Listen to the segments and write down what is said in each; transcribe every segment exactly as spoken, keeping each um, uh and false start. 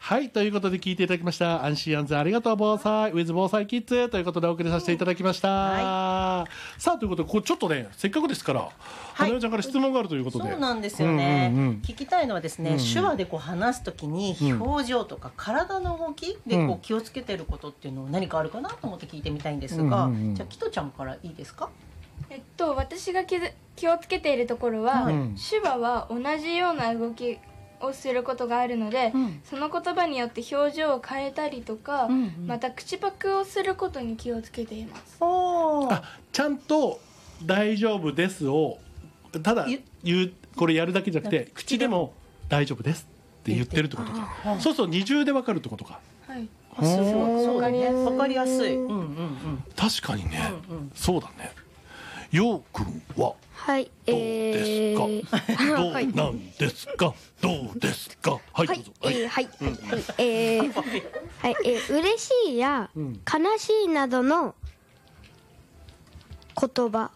はい、ということで聞いていただきました安心安全ありがとう防災 with 防災キッズということでお送りさせていただきました、はい、さあということでこうちょっとねせっかくですから、はい、花代ちゃんから質問があるということで。 そうなんですよね、うんうんうん、聞きたいのはですね、うんうん、手話でこう話すときに表情とか体の動きでこう気をつけてることっていうの何かあるかなと思って聞いてみたいんですが、うんうんうん、じゃあキトちゃんからいいですか。 えっと、私が気気をつけているところは、うん、手話は同じような動きをすることがあるので、うん、その言葉によって表情を変えたりとか、うんうん、また口パクをすることに気をつけています。 あ、ちゃんと大丈夫ですをただ言うこれやるだけじゃなくて口でも大丈夫ですって言ってるってことか。そうすると二重で分かるってことか。 はい、 そうだね、分かりやすい、うんうんうん、 確かにね、うんうん、そうだね。ようくんははいどうですか、えー、どうなんですかどうですか。はい、 はい、 どうぞ。 はい、はい、はい、えー、はい、えー、嬉しいや悲しいなどの言葉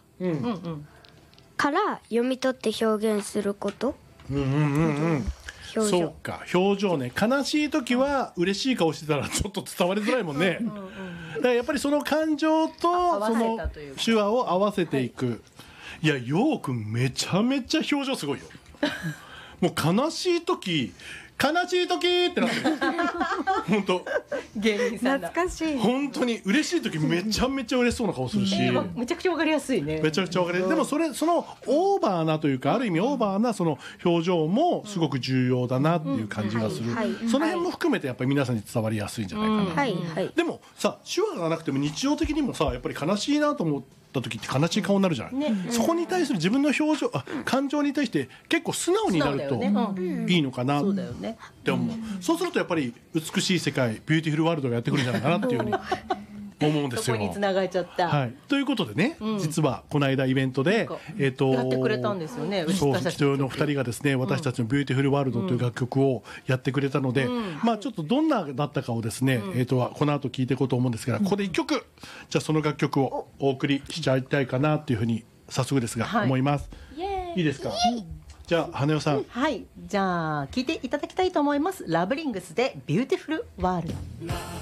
から読み取って表現すること。 うんうんうんうん。そうか、表情ね。悲しい時は嬉しい顔してたらちょっと伝わりづらいもんね。だからやっぱりその感情とその手話を合わせていく、はい、いやようくんめちゃめちゃ表情すごいよ。もう悲しい時悲しい時ってなってる。本当芸人さんだ。 懐かしい。 本当に嬉しい時めちゃめちゃ嬉しそうな顔するし、えー、めちゃくちゃわかりやすいね。 めちゃくちゃわかりやすい。でもそれそのオーバーなというか、ある意味オーバーなその表情もすごく重要だなっていう感じがする。その辺も含めてやっぱり皆さんに伝わりやすいんじゃないかな、うんはいはい、でもさ手話がなくても日常的にもさやっぱり悲しいなと思った時って悲しい顔になるじゃない、ね、そこに対する自分の表情あ感情に対して結構素直になるといいのかなって思う。そうするとやっぱり美しい世界ビューティフルワールドがやってくるんじゃないかなっていうふうに思うんですよ。 そこに繋がっちゃった、 はい、ということでね、うん、実はこの間イベントで、えー、とやってくれたんですよね。 そう人のふたりがですね私たちのビューティフルワールドという楽曲をやってくれたので、うん、まあちょっとどんなだったかをですね、うんえー、とこの後聞いていこうと思うんですが、ここでいっきょくじゃあその楽曲をお送りしちゃいたいかなっていうふうに早速ですが、はい、思います。いいですか。じゃあ花代さん、 はい、じゃあ聞いていただきたいと思います。ラブリングスでビューティフルワールド。